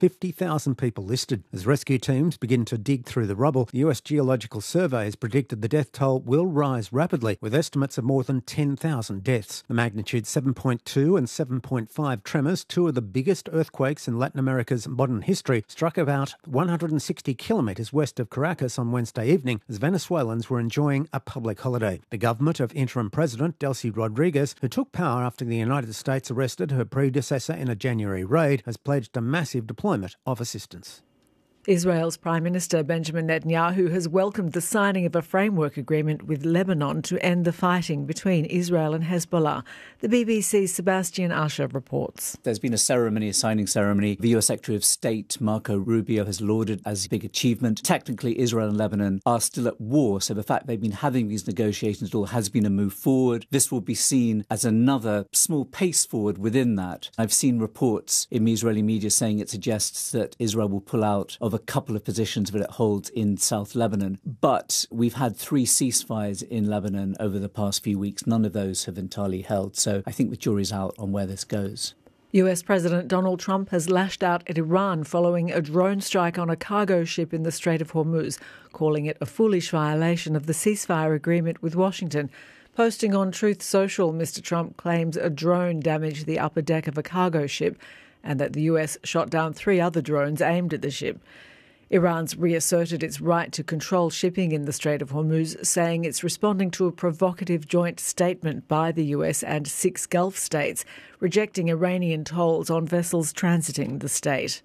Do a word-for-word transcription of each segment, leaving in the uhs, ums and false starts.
fifty thousand people listed. As rescue teams begin to dig through the rubble, the U S Geological Survey has predicted the death toll will rise rapidly, with estimates of more than ten thousand deaths. The magnitude seven point two and seven point five tremors, two of the biggest earthquakes in Latin America's modern history, struck about one hundred sixty kilometres west of Caracas on Wednesday evening as Venezuelans were enjoying a public holiday. The government of interim President Delcy Rodriguez, who took power after the United States arrested her predecessor in a January raid, has pledged a massive deployment of assistance. Israel's Prime Minister Benjamin Netanyahu has welcomed the signing of a framework agreement with Lebanon to end the fighting between Israel and Hezbollah. The B B C's Sebastian Usher reports. There's been a ceremony, a signing ceremony. The U S Secretary of State, Marco Rubio, has lauded as a big achievement. Technically, Israel and Lebanon are still at war, so the fact they've been having these negotiations at all has been a move forward. This will be seen as another small pace forward within that. I've seen reports in the Israeli media saying it suggests that Israel will pull out of a couple of positions that it holds in South Lebanon. But we've had three ceasefires in Lebanon over the past few weeks. None of those have entirely held. So I think the jury's out on where this goes. U S President Donald Trump has lashed out at Iran following a drone strike on a cargo ship in the Strait of Hormuz, calling it a foolish violation of the ceasefire agreement with Washington. Posting on Truth Social, Mister Trump claims a drone damaged the upper deck of a cargo ship and that the U S shot down three other drones aimed at the ship. Iran's reasserted its right to control shipping in the Strait of Hormuz, saying it's responding to a provocative joint statement by the U S and six Gulf states, rejecting Iranian tolls on vessels transiting the state.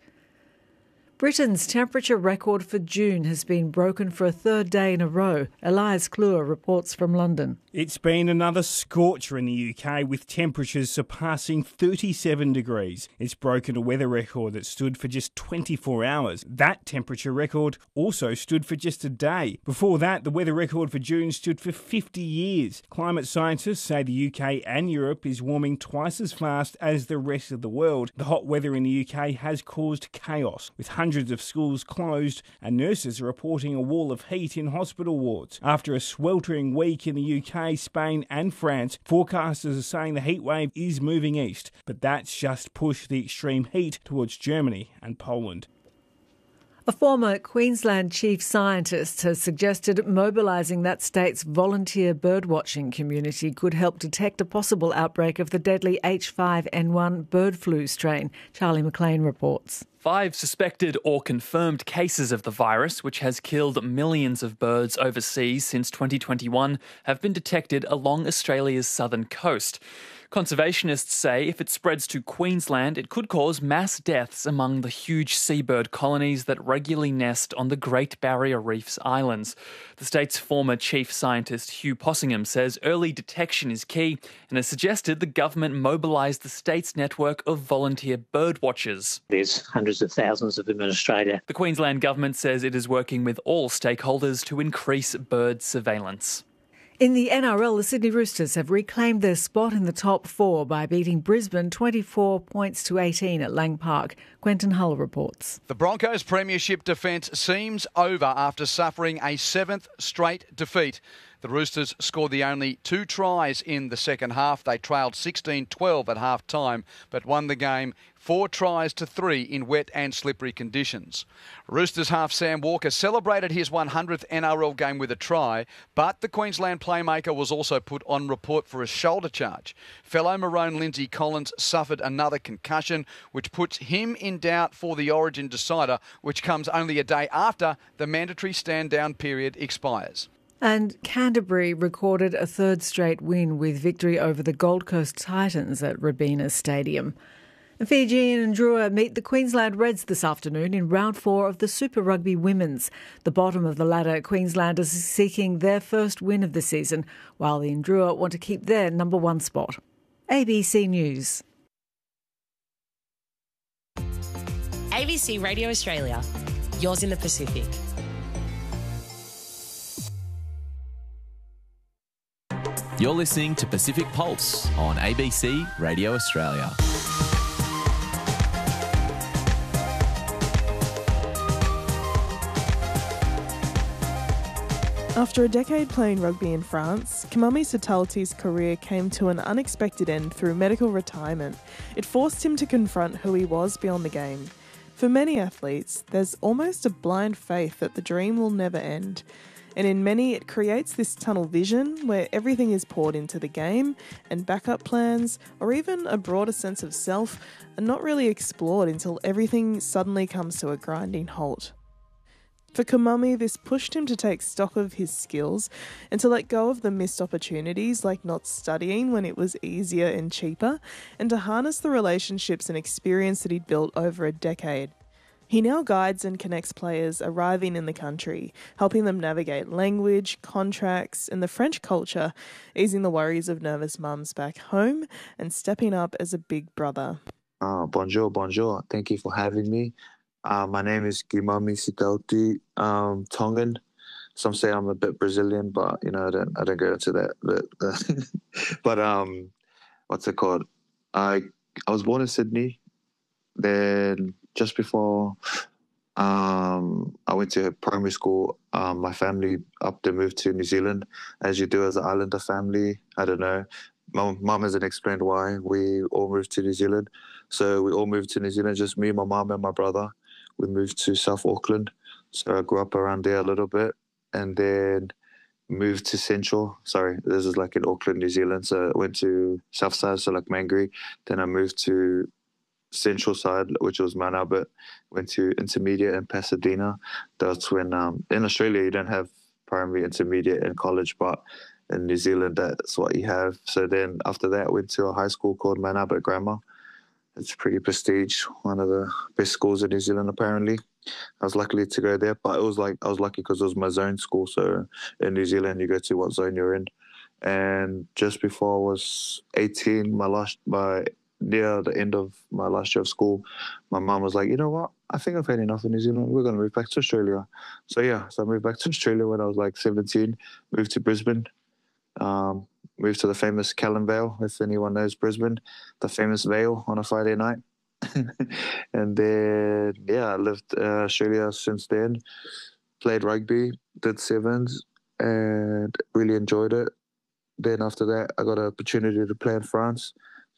Britain's temperature record for June has been broken for a third day in a row. Elias Kluwer reports from London. It's been another scorcher in the U K, with temperatures surpassing thirty-seven degrees. It's broken a weather record that stood for just twenty-four hours. That temperature record also stood for just a day. Before that, the weather record for June stood for fifty years. Climate scientists say the U K and Europe is warming twice as fast as the rest of the world. The hot weather in the U K has caused chaos, with hundreds of schools closed and nurses are reporting a wall of heat in hospital wards. After a sweltering week in the U K, Spain and France, forecasters are saying the heatwave is moving east, but that's just pushed the extreme heat towards Germany and Poland. A former Queensland chief scientist has suggested mobilising that state's volunteer birdwatching community could help detect a possible outbreak of the deadly H five N one bird flu strain. Charlie McLean reports. Five suspected or confirmed cases of the virus, which has killed millions of birds overseas since twenty twenty-one, have been detected along Australia's southern coast. Conservationists say if it spreads to Queensland, it could cause mass deaths among the huge seabird colonies that regularly nest on the Great Barrier Reef's islands. The state's former chief scientist Hugh Possingham says early detection is key and has suggested the government mobilise the state's network of volunteer bird watchers. There's hundreds of thousands of them in Australia. The Queensland government says it is working with all stakeholders to increase bird surveillance. In the N R L, the Sydney Roosters have reclaimed their spot in the top four by beating Brisbane twenty-four points to eighteen at Lang Park. Quentin Hull reports. The Broncos' premiership defence seems over after suffering a seventh straight defeat. The Roosters scored the only two tries in the second half. They trailed sixteen twelve at half-time, but won the game four tries to three in wet and slippery conditions. Roosters half Sam Walker celebrated his one hundredth N R L game with a try, but the Queensland playmaker was also put on report for a shoulder charge. Fellow Maroon Lindsay Collins suffered another concussion, which puts him in doubt for the Origin decider, which comes only a day after the mandatory stand-down period expires. And Canterbury recorded a third straight win with victory over the Gold Coast Titans at Robina Stadium. Fijian and Drua meet the Queensland Reds this afternoon in round four of the Super Rugby Women's. The bottom of the ladder, Queenslanders are seeking their first win of the season, while the Drua want to keep their number one spot. A B C News. A B C Radio Australia, yours in the Pacific. You're listening to Pacific Pulse on A B C Radio Australia. After a decade playing rugby in France, Kamami Satalti's career came to an unexpected end through medical retirement. It forced him to confront who he was beyond the game. For many athletes, there's almost a blind faith that the dream will never end. And in many, it creates this tunnel vision where everything is poured into the game and backup plans, or even a broader sense of self, are not really explored until everything suddenly comes to a grinding halt. For Kamami, this pushed him to take stock of his skills and to let go of the missed opportunities like not studying when it was easier and cheaper, and to harness the relationships and experience that he'd built over a decade. He now guides and connects players arriving in the country, helping them navigate language, contracts, and the French culture, easing the worries of nervous mums back home and stepping up as a big brother. Uh, bonjour, bonjour. Thank you for having me. Uh, my name is Kimami Sitauti, um, Tongan. Some say I'm a bit Brazilian, but you know I don't I don't go into that. But, but um, what's it called? I I was born in Sydney. Then just before um, I went to primary school, um, my family up there moved to New Zealand, as you do as an Islander family. I don't know. My mum hasn't explained why we all moved to New Zealand. So we all moved to New Zealand, just me, my mum and my brother. We moved to South Auckland. So I grew up around there a little bit and then moved to Central. Sorry, this is like in Auckland, New Zealand. So I went to South Side, so like Mangere. Then I moved to Central Side, which was Mount Albert. Went to intermediate in Pasadena. That's when um, in Australia you don't have primary, intermediate, and college, but in New Zealand that's what you have. So then after that I went to a high school called Mount Albert Grammar. It's pretty prestige, one of the best schools in New Zealand apparently. I was lucky to go there, but it was like I was lucky because it was my zone school. So in New Zealand you go to what zone you're in. And just before I was eighteen, my last my near the end of my last year of school, my mum was like, you know what, I think I've had enough in New Zealand. We're going to move back to Australia. So yeah, so I moved back to Australia when I was like seventeen, moved to Brisbane, um, moved to the famous Callan Vale, if anyone knows Brisbane, the famous Vale on a Friday night. And then, yeah, I lived uh, Australia since then, played rugby, did sevens, and really enjoyed it. Then after that, I got an opportunity to play in France.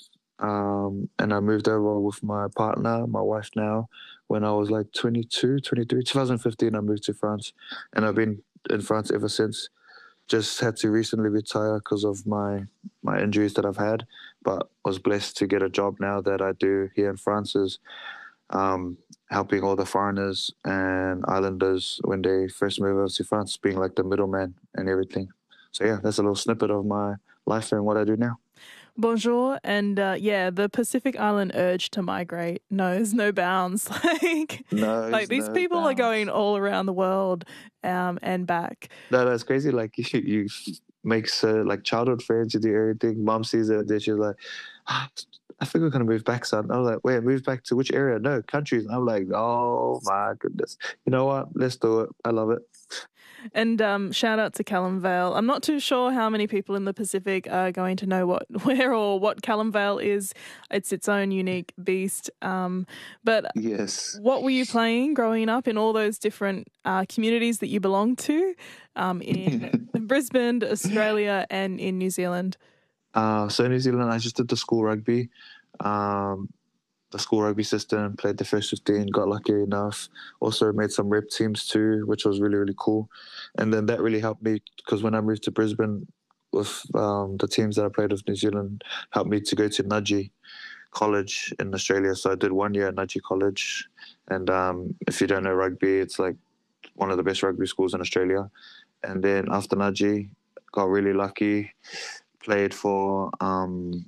Um, and I moved over with my partner, my wife now, when I was like twenty-two, twenty-three. twenty fifteen, I moved to France, and I've been in France ever since. Just had to recently retire because of my, my injuries that I've had, but was blessed to get a job now that I do here in France, is um, helping all the foreigners and islanders when they first move over to France, being like the middleman and everything. So yeah, that's a little snippet of my life and what I do now. Bonjour, and uh, yeah, the Pacific Island urge to migrate knows no bounds. like, knows like these no people bounds. are going all around the world um, and back. No, that's crazy. Like you, you make uh, like childhood friends, you do everything. Mom sees it, then she's like, ah, I think we're gonna move back, son. I was like, wait, move back to which area? No, countries. I'm like, oh my goodness. You know what? Let's do it. I love it. And um, shout out to Callan Vale. I'm not too sure how many people in the Pacific are going to know what, where or what Callan Vale is. It's its own unique beast. Um, but yes, what were you playing growing up in all those different uh, communities that you belong to um, in Brisbane, Australia, and in New Zealand? Uh, so in New Zealand, I just did the school rugby. Um, the school rugby system, played the first fifteen, got lucky enough. Also made some rep teams too, which was really, really cool. And then that really helped me because when I moved to Brisbane with um, the teams that I played with New Zealand, helped me to go to Nudgee College in Australia. So I did one year at Nudgee College. And um, if you don't know rugby, it's like one of the best rugby schools in Australia. And then after Nudgee, got really lucky, played for um,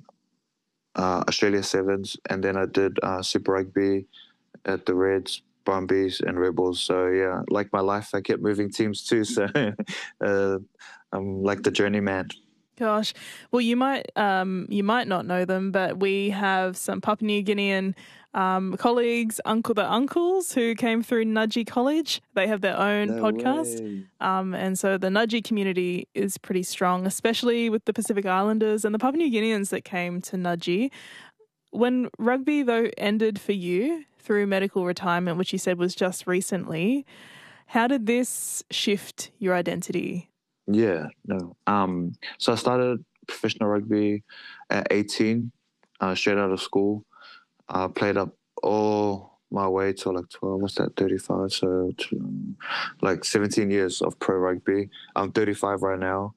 Uh, Australia Sevens, and then I did uh, Super Rugby at the Reds, Brumbies, and Rebels. So yeah, like my life, I kept moving teams too. So uh, I'm like the journeyman. Gosh, well, you might um, you might not know them, but we have some Papua New Guinean um, colleagues, Uncle the Uncles, who came through Nudgee College. They have their own No podcast, way. um, and so the Nudgee community is pretty strong, especially with the Pacific Islanders and the Papua New Guineans that came to Nudgee. When rugby, though, ended for you through medical retirement, which you said was just recently, how did this shift your identity? Yeah, no. Um, so I started professional rugby at eighteen, uh, straight out of school. I uh, played up all my way to like twelve, what's that, thirty-five? So like seventeen years of pro rugby. I'm thirty-five right now.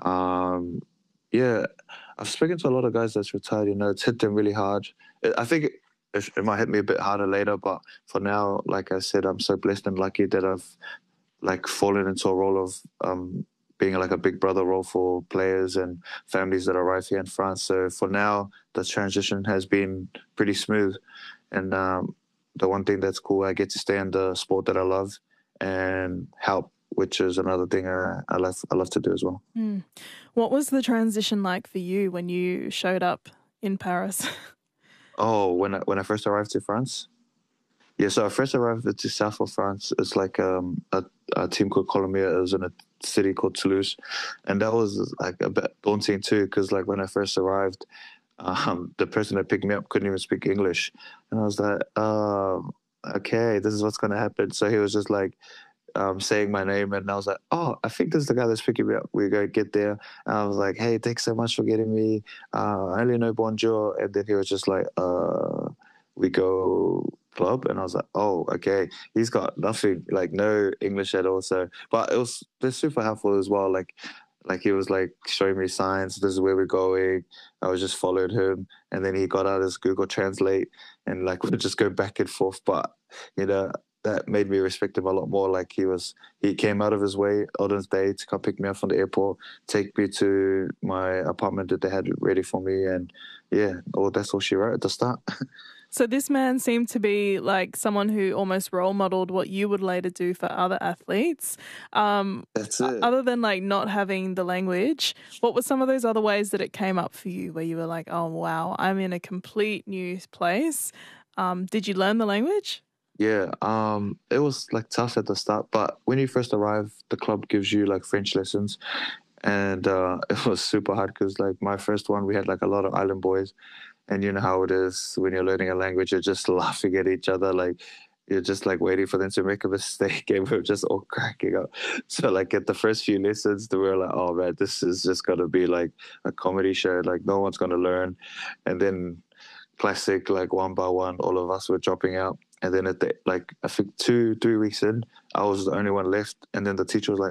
Um, yeah, I've spoken to a lot of guys that's retired, you know, it's hit them really hard. I think it, it might hit me a bit harder later, but for now, like I said, I'm so blessed and lucky that I've like fallen into a role of um, being like a big brother role for players and families that arrive here in France. So for now, the transition has been pretty smooth. And um, the one thing that's cool, I get to stay in the sport that I love and help, which is another thing I, I love I love to do as well. Mm. What was the transition like for you when you showed up in Paris? Oh, when I, when I first arrived to France? Yeah, so I first arrived to south of France. It's like um, a, a team called Colomiers. It was in a city called Toulouse. And that was like a bit daunting too, because like when I first arrived, um, the person that picked me up couldn't even speak English. And I was like, um, okay, this is what's going to happen. So he was just like, Um, saying my name, and I was like, oh, I think this is the guy that's picking me up. We go get there, and I was like, hey, thanks so much for getting me. Uh, I only know bonjour. And then he was just like, uh, we go club, and I was like, oh, okay. He's got nothing, like no English at all. So, but it was they're super helpful as well. Like, like he was like showing me signs. This is where we're going. I was just followed him, and then he got out his Google Translate, and like we'd just go back and forth. But you know, that made me respect him a lot more. Like he was, he came out of his way, Odin's Day, to come pick me up from the airport, take me to my apartment that they had ready for me, and yeah, oh, that's all she wrote at the start. So this man seemed to be like someone who almost role modeled what you would later do for other athletes. Um, that's it. Other than like not having the language, what were some of those other ways that it came up for you where you were like, oh wow, I'm in a complete new place? Um, did you learn the language? Yeah, um, it was like tough at the start, but when you first arrive, the club gives you like French lessons, and uh, it was super hard because like my first one, we had like a lot of island boys, and you know how it is when you're learning a language, you're just laughing at each other, like you're just like waiting for them to make a mistake, and we're just all cracking up. So like at the first few lessons, we were like, oh man, this is just gonna be like a comedy show, like no one's gonna learn, and then classic, like one by one, all of us were dropping out. And then at the, like, I think two, three weeks in, I was the only one left. And then the teacher was like,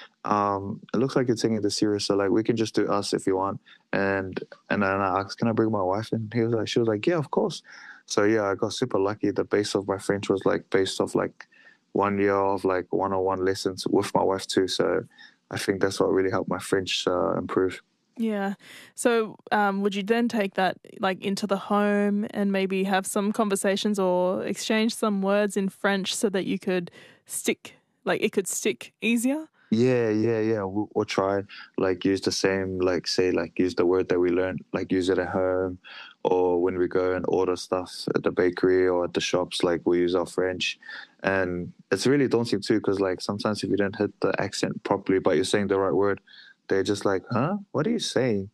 um, it looks like you're taking this serious. So, like, we can just do us if you want. And and then I asked, can I bring my wife in? He was like, she was like, yeah, of course. So, yeah, I got super lucky. The base of my French was, like, based off, like, one year of, like, one-on-one lessons with my wife, too. So I think that's what really helped my French uh, improve. Yeah. So um, would you then take that like into the home and maybe have some conversations or exchange some words in French so that you could stick, like it could stick easier? Yeah, yeah, yeah. We'll, we'll try like use the same, like say like use the word that we learned, like use it at home or when we go and order stuff at the bakery or at the shops, like we use our French. And it's really daunting too because like sometimes if you don't hit the accent properly but you're saying the right word, they're just like, huh? What are you saying?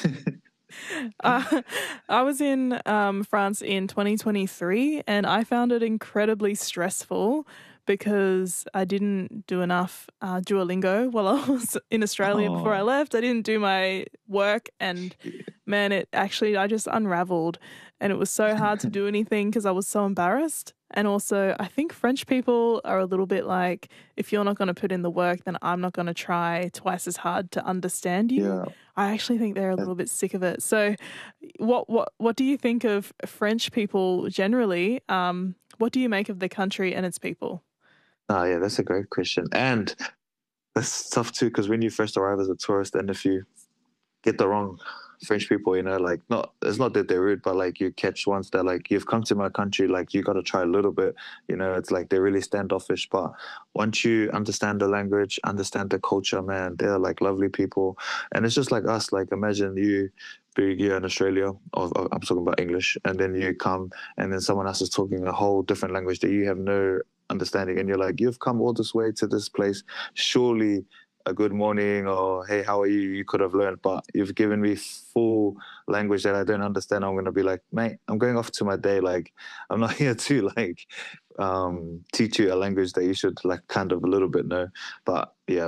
uh, I was in um, France in twenty twenty-three and I found it incredibly stressful because I didn't do enough uh, Duolingo while I was in Australia oh. before I left. I didn't do my work and, man, it actually, I just unraveled and it was so hard to do anything because I was so embarrassed. And also, I think French people are a little bit like, if you're not going to put in the work, then I'm not going to try twice as hard to understand you. Yeah. I actually think they're a little bit sick of it. So what what what do you think of French people generally? Um, what do you make of the country and its people? Oh, yeah, that's a great question. And that's tough too, because when you first arrive as a tourist and if you get the wrong French people, you know, like not, it's not that they're rude, but like you catch ones that like, you've come to my country, like you got to try a little bit, you know, it's like they're really standoffish. But once you understand the language, understand the culture, man, they're like lovely people. And it's just like us, like imagine you being here in Australia, or, or I'm talking about English, and then you come and then someone else is talking a whole different language that you have no understanding. And you're like, you've come all this way to this place, surely a good morning or hey, how are you, you could have learned, but you've given me full language that I don't understand. I'm going to be like, mate, I'm going off to my day. Like, I'm not here to like um, teach you a language that you should like kind of a little bit know. But yeah,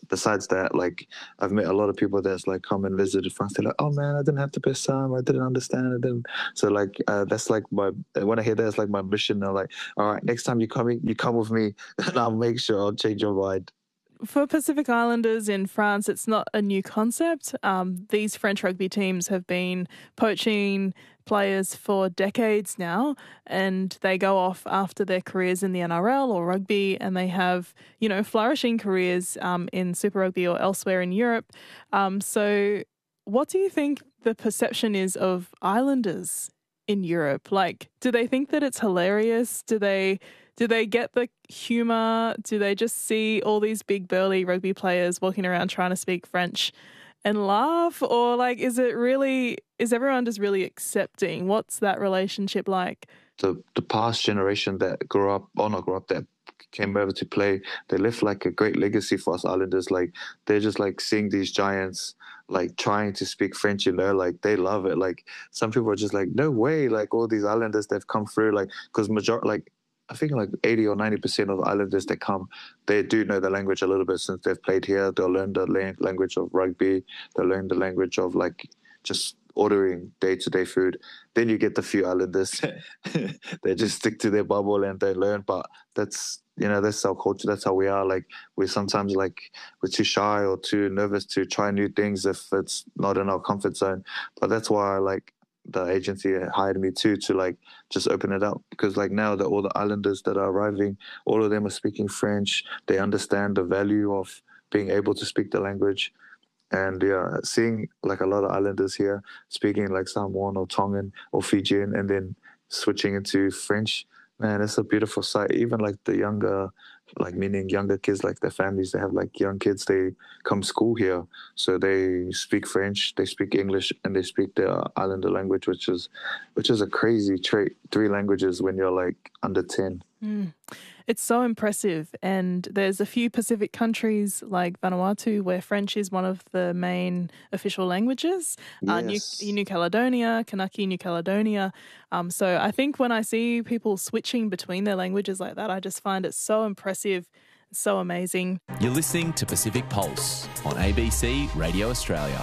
besides that, like I've met a lot of people that's like come and visited France. They're like, oh man, I didn't have the best time. I didn't understand it. And so like uh, that's like my when I hear that, it's like my mission. I'm like, all right, next time you come, you come with me, and I'll make sure I'll change your mind. For Pacific Islanders in France, it's not a new concept. Um, these French rugby teams have been poaching players for decades now, and they go off after their careers in the N R L or rugby, and they have, you know, flourishing careers um, in Super Rugby or elsewhere in Europe. Um, so what do you think the perception is of Islanders in Europe? Like, do they think that it's hilarious? Do they... Do they get the humour? Do they just see all these big burly rugby players walking around trying to speak French and laugh? Or like, is it really, is everyone just really accepting? What's that relationship like? The the past generation that grew up, or not grew up, that came over to play, they left like a great legacy for us Islanders. Like they're just like seeing these giants like trying to speak French, you know, like they love it. Like some people are just like, no way, like all these Islanders they've come through, like because major like I think like eighty or ninety percent of the Islanders that come, they do know the language a little bit since they've played here. They'll learn the language of rugby. They'll learn the language of like just ordering day-to-day food. Then you get the few Islanders they just stick to their bubble and they learn. But that's, you know, that's our culture. That's how we are. Like we sometimes like we're too shy or too nervous to try new things if it's not in our comfort zone. But that's why I like the agency hired me too, to like just open it up, because like now that all the Islanders that are arriving, all of them are speaking French. They understand the value of being able to speak the language. And yeah, seeing like a lot of Islanders here speaking like Samoan or Tongan or Fijian and then switching into French, man, it's a beautiful sight. Even like the younger, like meaning younger kids, like their families, they have like young kids, they come school here. So they speak French, they speak English, and they speak their Islander language, which is which is a crazy trait, three languages when you're like under ten. Mm. It's so impressive. And there's a few Pacific countries like Vanuatu where French is one of the main official languages. Yes. Uh, New, New Caledonia, Kanaki, New Caledonia. Um, so I think when I see people switching between their languages like that, I just find it so impressive, so amazing. You're listening to Pacific Pulse on A B C Radio Australia.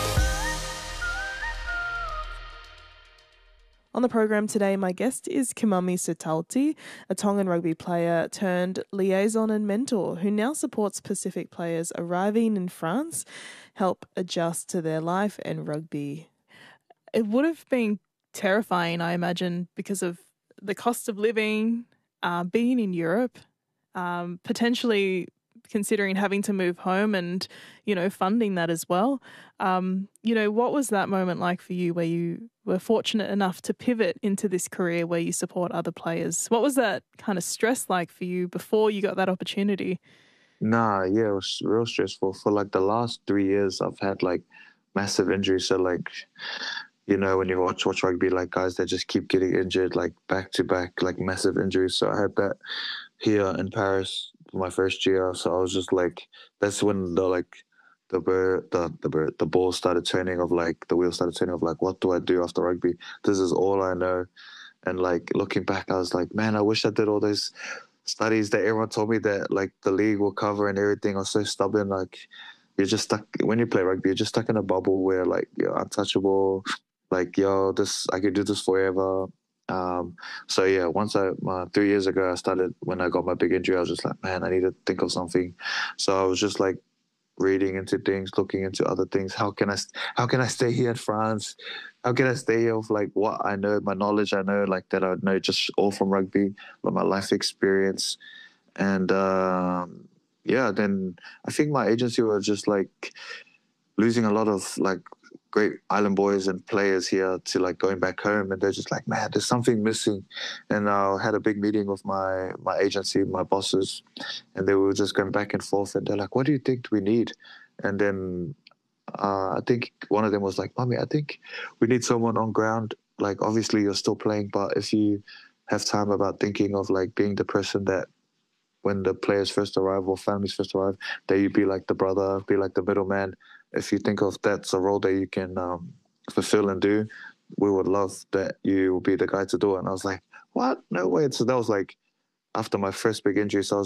On the program today, my guest is Kimami Sitauti, a Tongan rugby player turned liaison and mentor who now supports Pacific players arriving in France help adjust to their life and rugby. It would have been terrifying, I imagine, because of the cost of living, uh, being in Europe, um, potentially considering having to move home and, you know, funding that as well. Um, you know, what was that moment like for you where you were fortunate enough to pivot into this career where you support other players? What was that kind of stress like for you before you got that opportunity? Nah, yeah, it was real stressful. For like the last three years, I've had like massive injuries. So like, you know, when you watch watch rugby, like guys that just keep getting injured, like back to back, like massive injuries. So I had that here in Paris for my first year. So I was just like, that's when the like the bird, the the bird, the ball started turning of like the wheel started turning of like, what do I do after rugby? This is all I know. And like looking back, I was like, man, I wish I did all those studies that everyone told me that like the league will cover and everything. I was so stubborn. Like you're just stuck when you play rugby. You're just stuck in a bubble where like you're untouchable. Like yo, this I could do this forever. Um, so yeah, once I uh, three years ago I started when I got my big injury, I was just like, man, I need to think of something. So I was just like reading into things, looking into other things. How can I how can I stay here in France? How can I stay here with like what I know, my knowledge I know, like that I know just all from rugby, like my life experience. And um, yeah, then I think my agency was just like losing a lot of like great island boys and players here to like going back home, and they're just like, man, there's something missing. And I had a big meeting with my my agency, my bosses, and they were just going back and forth, and they're like, what do you think we need? And then uh, I think one of them was like, Mommy, I think we need someone on ground. Like obviously you're still playing, but if you have time about thinking of like being the person that when the players first arrive or families first arrive, that you be like the brother, be like the middleman. If you think of that's a role that you can um, fulfill and do, we would love that you will be the guy to do it. And I was like, what? No way. So that was like after my first big injury. So I was like,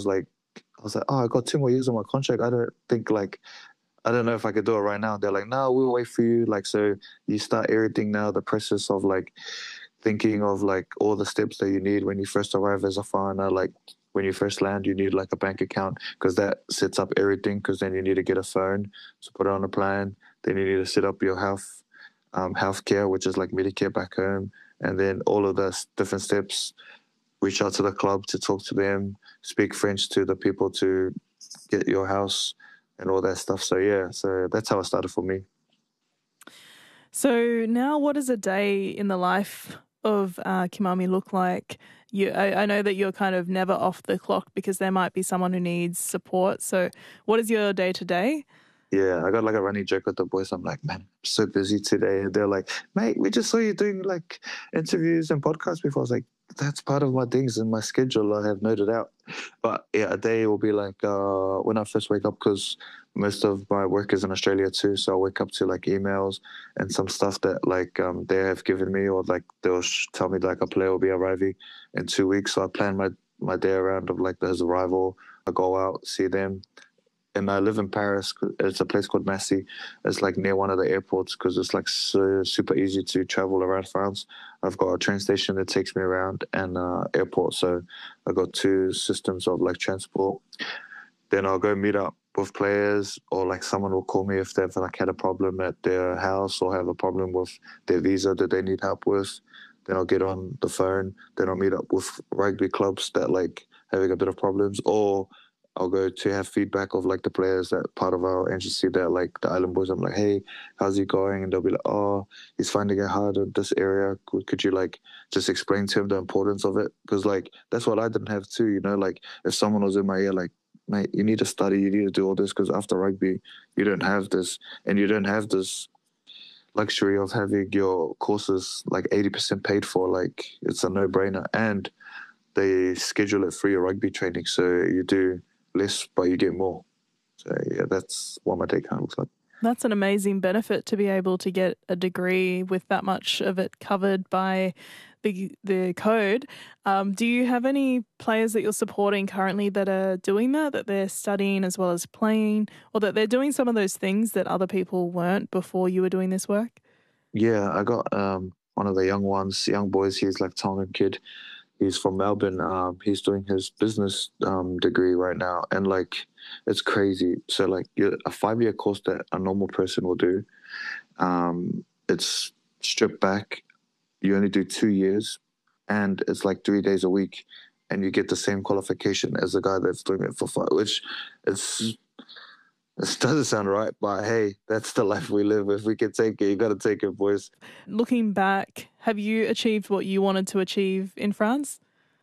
I was like, oh, I got two more years on my contract. I don't think like, I don't know if I could do it right now. They're like, no, we'll wait for you. Like, so you start everything now, the process of like thinking of like all the steps that you need when you first arrive as a foreigner. Like when you first land, you need like a bank account because that sets up everything, because then you need to get a phone to put it on a plan. Then you need to set up your health, um, healthcare, which is like Medicare back home. And then all of those different steps, reach out to the club to talk to them, speak French to the people to get your house and all that stuff. So, yeah, so that's how it started for me. So now what does a day in the life of uh, Kimami look like? You, I, I know that you're kind of never off the clock because there might be someone who needs support. So what is your day-to-day? Yeah, I got like a running joke with the boys. I'm like, man, I'm so busy today. And they're like, mate, we just saw you doing like interviews and podcasts before. I was like, that's part of my things in my schedule. I have noted out. But yeah, a day will be like uh, when I first wake up, because most of my work is in Australia too. So I wake up to like emails and some stuff that like um, they have given me, or like they'll sh- tell me like a player will be arriving in two weeks. So I plan my, my day around of like his arrival. I go out, see them. And I live in Paris. It's a place called Massy. It's like near one of the airports because it's like so, super easy to travel around France. I've got a train station that takes me around and uh, airport. So I got two systems of like transport. Then I'll go meet up with players, or like someone will call me if they've like had a problem at their house or have a problem with their visa that they need help with. Then I'll get on the phone. Then I'll meet up with rugby clubs that like having a bit of problems, or I'll go to have feedback of like the players that part of our agency that like the Island Boys. I'm like, hey, how's he going? And they'll be like, oh, he's finding it hard in this area. Could, could you like just explain to him the importance of it? Because like that's what I didn't have too, you know, like if someone was in my ear like, mate, you need to study, you need to do all this, because after rugby, you don't have this, and you don't have this luxury of having your courses like eighty percent paid for. Like it's a no-brainer. And they schedule it for your rugby training, so you do less, but you get more. So yeah, that's what my day kind of looks like. That's an amazing benefit to be able to get a degree with that much of it covered by the the code. Um, do you have any players that you're supporting currently that are doing that, that they're studying as well as playing, or that they're doing some of those things that other people weren't before you were doing this work? Yeah, I got um, one of the young ones, young boys. He's like Tongan kid. He's from Melbourne. Um, he's doing his business um, degree right now. And, like, it's crazy. So, like, a five-year course that a normal person will do, um, it's stripped back. You only do two years, and it's, like, three days a week, and you get the same qualification as the guy that's doing it for five, which it's, it doesn't sound right, but, hey, that's the life we live. If we can take it, you got to take it, boys. Looking back, have you achieved what you wanted to achieve in France?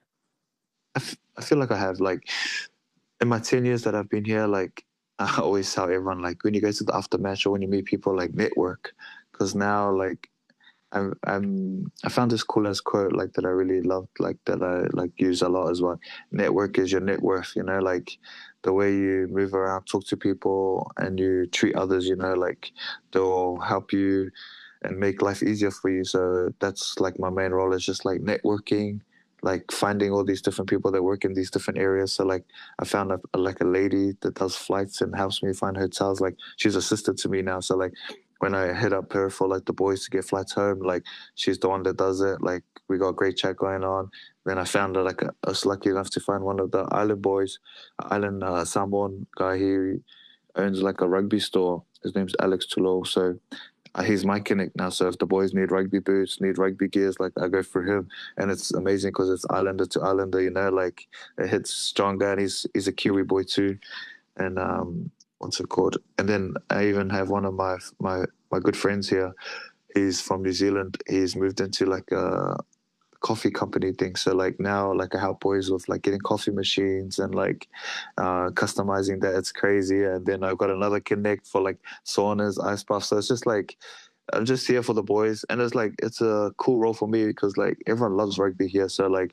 I, f- I feel like I have. Like, in my ten years that I've been here, like, I always tell everyone, like, when you go to the aftermatch or when you meet people, like, network. Because now, like, I'm, I'm, I found this cool ass quote, like, that I really loved, like, that I, like, use a lot as well. Network is your net worth, you know, like, the way you move around, talk to people, and you treat others, you know, like, they'll help you and make life easier for you. So that's, like, my main role is just, like, networking, like, finding all these different people that work in these different areas. So, like, I found, a, like, a lady that does flights and helps me find hotels. Like, she's assistant to me now. So, like, when I hit up her for, like, the boys to get flights home, like, she's the one that does it. Like, we got a great chat going on. Then I found, like, a, I was lucky enough to find one of the Island Boys, Island uh, Samoan guy. He owns, like, a rugby store. His name's Alex Tullo. So uh, he's my connect now. So if the boys need rugby boots, need rugby gears, like, I go for him. And it's amazing because it's Islander to Islander, you know, like, it hits stronger. And he's, he's a Kiwi boy too. And, um, what's it called? And then I even have one of my my my good friends here. He's from New Zealand. He's moved into like a coffee company thing. So like now, like I help boys with like getting coffee machines and like uh, customizing that. It's crazy. And then I've got another connect for like saunas, ice baths. So it's just like I'm just here for the boys, and it's like it's a cool role for me because like everyone loves rugby here. So like.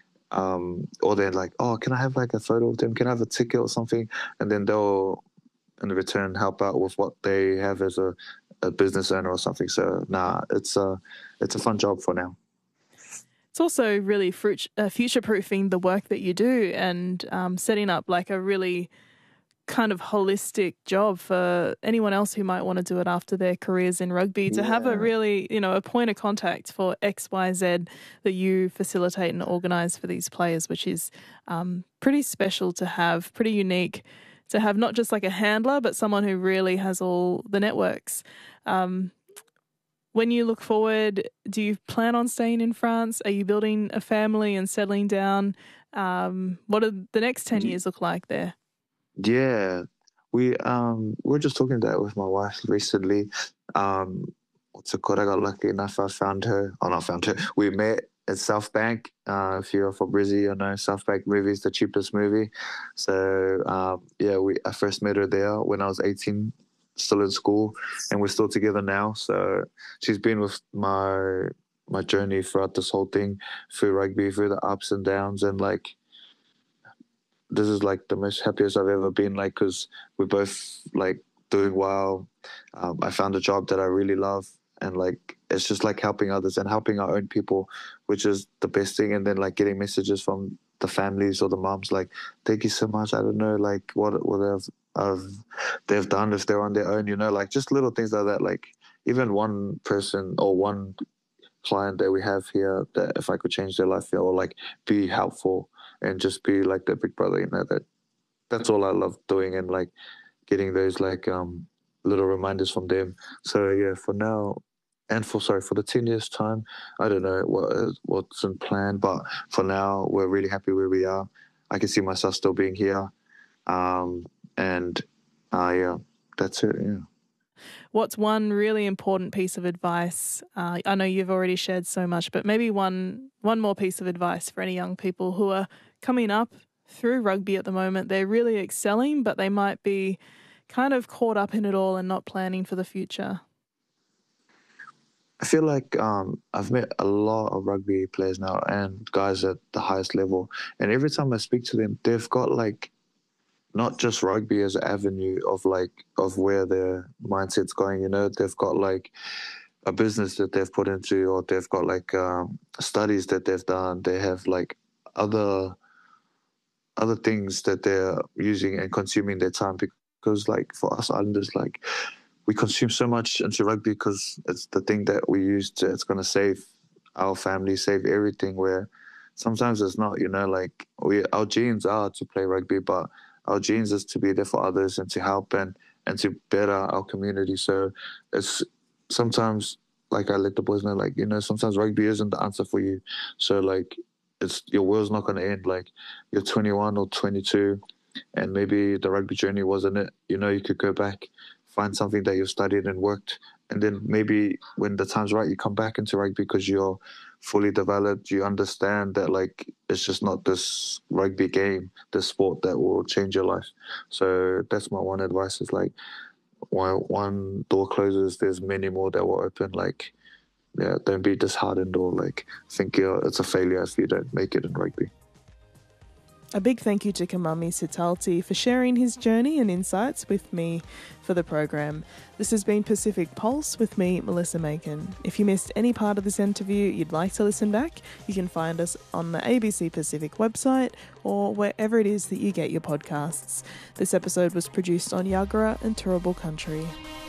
Um, or they're like, oh, can I have like a photo of them? Can I have a ticket or something? And then they'll, in return, help out with what they have as a, a business owner or something. So, nah, it's a, it's a fun job for now. it's also really fruit, uh, future-proofing the work that you do and um, setting up like a really kind of holistic job for anyone else who might want to do it after their careers in rugby, to yeah. have a really, you know, a point of contact for X, Y, Z that you facilitate and organise for these players, which is um, pretty special to have, pretty unique to have, not just like a handler, but someone who really has all the networks. Um, when you look forward, do you plan on staying in France? Are you building a family and settling down? Um, what do the next ten years look like there? Yeah, we um we were just talking about it with my wife recently. Um, what's it called? I got lucky enough. I found her. Oh, not found her. We met at South Bank. Uh, if you're from Brizzy, you know South Bank Movies, the cheapest movie. So um, yeah, we I first met her there when I was eighteen, still in school, and we're still together now. So she's been with my my journey throughout this whole thing, through rugby, through the ups and downs, and like. This is like the most happiest I've ever been, like, because we're both like doing well. Um, I found a job that I really love, and like it's just like helping others and helping our own people, which is the best thing. And then like getting messages from the families or the moms like, "Thank you so much." I don't know, like what what they've uh, they've done if they're on their own, you know, like just little things like that. Like even one person or one client that we have here, that if I could change their life or like be helpful. And just be like the big brother, you know, that that's all I love doing, and like getting those like um little reminders from them. So yeah, for now, and for sorry for the ten years time, I don't know what what's in plan, but for now we're really happy where we are. I can see myself still being here, um, and uh, yeah, that's it. Yeah. What's one really important piece of advice? Uh, I know you've already shared so much, but maybe one one more piece of advice for any young people who are coming up through rugby at the moment. They're really excelling, but they might be kind of caught up in it all and not planning for the future. I feel like um, I've met a lot of rugby players now and guys at the highest level, and every time I speak to them, they've got like not just rugby as an avenue of like of where their mindset's going, you know, they've got like a business that they've put into, or they've got like um, studies that they've done. They have like other other things that they're using and consuming their time, because like for us Islanders, like we consume so much into rugby because it's the thing that we use to, it's going to save our family, save everything, where sometimes it's not, you know, like we our genes are to play rugby, but our genes is to be there for others and to help and, and to better our community. So it's sometimes, like I let the boys know, like, you know, sometimes rugby isn't the answer for you. So like it's your world's not going to end. Like you're twenty-one or twenty-two and maybe the rugby journey wasn't it. You know, you could go back, find something that you studied and worked, and then maybe when the time's right, you come back into rugby because you're fully developed. You understand that like it's just not this rugby game, this sport that will change your life. So that's my one advice is like, when one door closes, there's many more that will open. Like, yeah, don't be disheartened or like think you're, it's a failure if you don't make it in rugby. A big thank you to Kimami Sitalti for sharing his journey and insights with me for the program. This has been Pacific Pulse with me, Melissa Macon. If you missed any part of this interview you'd like to listen back, you can find us on the A B C Pacific website or wherever it is that you get your podcasts. This episode was produced on Yagara and Turrbal Country.